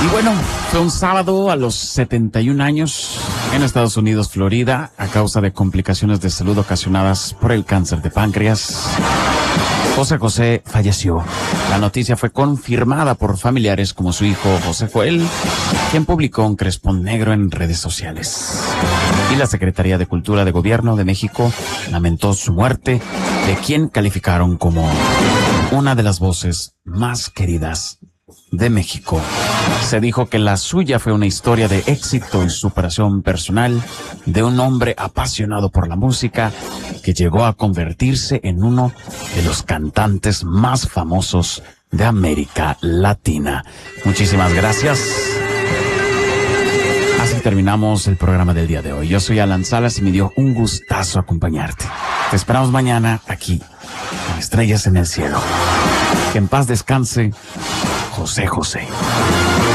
Bueno, fue un sábado a los 71 años en Estados Unidos, Florida, a causa de complicaciones de salud ocasionadas por el cáncer de páncreas. José José falleció. La noticia fue confirmada por familiares como su hijo José Joel, quien publicó un crespón negro en redes sociales. Y la Secretaría de Cultura de Gobierno de México lamentó su muerte, de quien calificaron como una de las voces más queridas de México. Se dijo que la suya fue una historia de éxito y superación personal de un hombre apasionado por la música que llegó a convertirse en uno de los cantantes más famosos de América Latina. Muchísimas gracias. Así terminamos el programa del día de hoy. Yo soy Alan Salas y me dio un gustazo acompañarte. Te esperamos mañana aquí, en Estrellas en el Cielo. Que en paz descanse José José.